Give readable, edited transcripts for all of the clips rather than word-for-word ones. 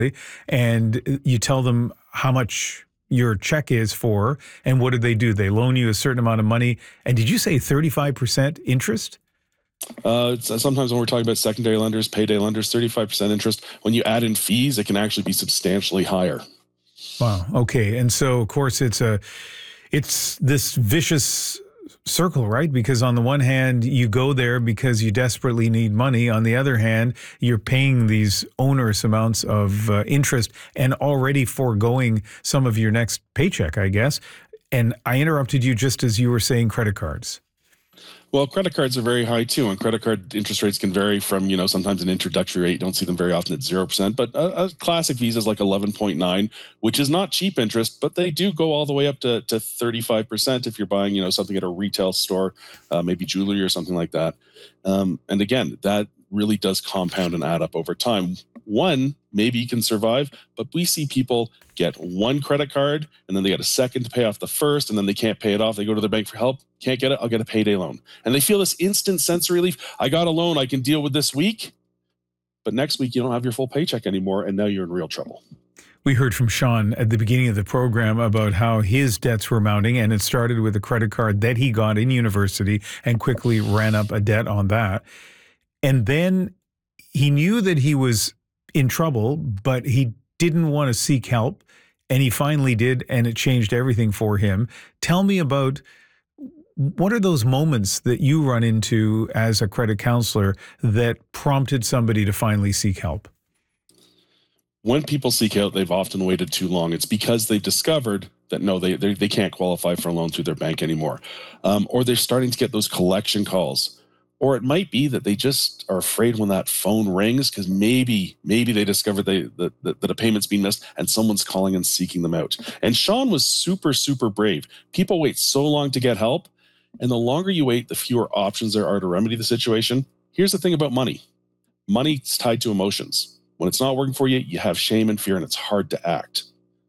and you tell them how much your check is for, and what do? They loan you a certain amount of money. And did you say 35% interest? Sometimes when we're talking about secondary lenders, payday lenders, 35% interest. When you add in fees, it can actually be substantially higher. Wow. Okay. And so, of course, it's this vicious circle, right? Because on the one hand, you go there because you desperately need money. On the other hand, you're paying these onerous amounts of interest and already foregoing some of your next paycheck, I guess. And I interrupted you just as you were saying credit cards. Well, credit cards are very high too, and credit card interest rates can vary from, sometimes an introductory rate. You don't see them very often at 0%, but a classic Visa is like 11.9, which is not cheap interest, but they do go all the way up to 35% if you're buying, something at a retail store, maybe jewelry or something like that. And again, that really does compound and add up over time. One, maybe you can survive, but we see people get one credit card and then they get a second to pay off the first, and then they can't pay it off. They go to their bank for help. Can't get it. I'll get a payday loan. And they feel this instant sense of relief. I got a loan I can deal with this week. But next week, you don't have your full paycheck anymore, and now you're in real trouble. We heard from Sean at the beginning of the program about how his debts were mounting, and it started with a credit card that he got in university and quickly ran up a debt on that. And then he knew that he was in trouble, but he didn't want to seek help. And he finally did, and it changed everything for him. Tell me about, what are those moments that you run into as a credit counselor that prompted somebody to finally seek help? When people seek out, they've often waited too long. It's because they've discovered that, no, they can't qualify for a loan through their bank anymore. Or they're starting to get those collection calls. Or it might be that they just are afraid when that phone rings because maybe they discovered that a payment's been missed and someone's calling and seeking them out. And Sean was super, super brave. People wait so long to get help, and the longer you wait, the fewer options there are to remedy the situation. Here's the thing about money. Money's tied to emotions. When it's not working for you, you have shame and fear, and it's hard to act.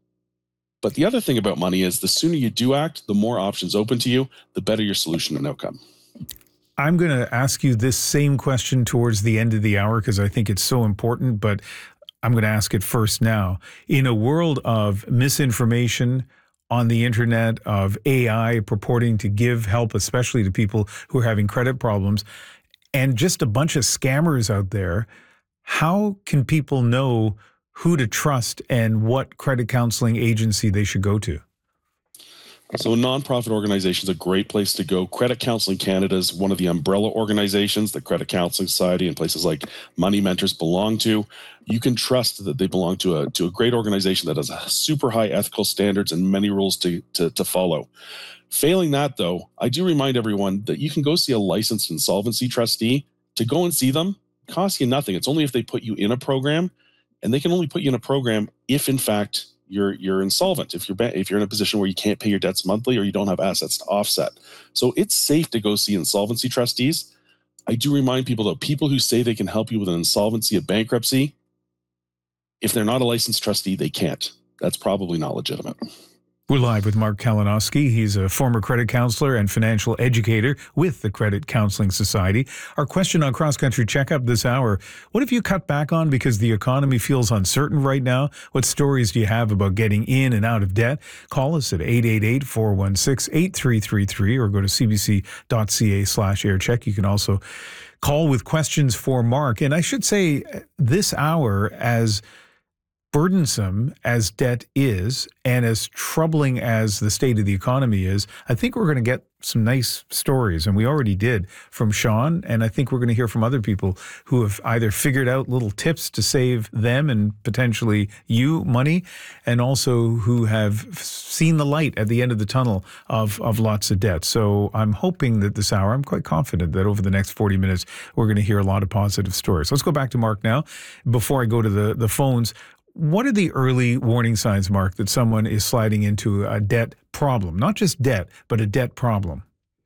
But the other thing about money is the sooner you do act, the more options open to you, the better your solution and outcome. I'm going to ask you this same question towards the end of the hour because I think it's so important, but I'm going to ask it first now. In a world of misinformation on the internet, of AI purporting to give help, especially to people who are having credit problems, and just a bunch of scammers out there, how can people know who to trust and what credit counseling agency they should go to? So a nonprofit organization is a great place to go. Credit Counseling Canada is one of the umbrella organizations that Credit Counseling Society and places like Money Mentors belong to. You can trust that they belong to a great organization that has a super high ethical standards and many rules to follow. Failing that, though, I do remind everyone that you can go see a licensed insolvency trustee. To go and see them costs you nothing. It's only if they put you in a program, and they can only put you in a program if, in fact, you're insolvent, if you're in a position where you can't pay your debts monthly or you don't have assets to offset. So it's safe to go see insolvency trustees. I do remind people, though, people who say they can help you with an insolvency, a bankruptcy, if they're not a licensed trustee, they can't. That's probably not legitimate. We're live with Mark Kalinowski. He's a former credit counselor and financial educator with the Credit Counseling Society. Our question on Cross Country Checkup this hour: what have you cut back on because the economy feels uncertain right now? What stories do you have about getting in and out of debt? Call us at 888-416-8333 or go to cbc.ca/aircheck. You can also call with questions for Mark. And I should say, this hour, as burdensome as debt is and as troubling as the state of the economy is, I think we're going to get some nice stories, and we already did from Sean, and I think we're going to hear from other people who have either figured out little tips to save them and potentially you money, and also who have seen the light at the end of the tunnel of lots of debt. So I'm hoping that this hour, I'm quite confident that over the next 40 minutes, we're going to hear a lot of positive stories. Let's go back to Mark now. Before I go to the phones, what are the early warning signs, Mark, that someone is sliding into a debt problem? Not just debt, but a debt problem.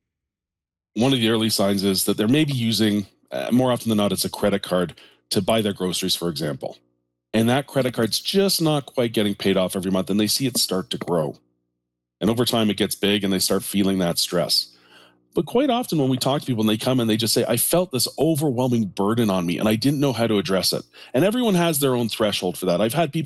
One of the early signs is that they're maybe using, more often than not, it's a credit card to buy their groceries, for example. And that credit card's just not quite getting paid off every month, and they see it start to grow. And over time, it gets big, and they start feeling that stress. But quite often when we talk to people and they come and they just say, I felt this overwhelming burden on me and I didn't know how to address it. And everyone has their own threshold for that. I've had people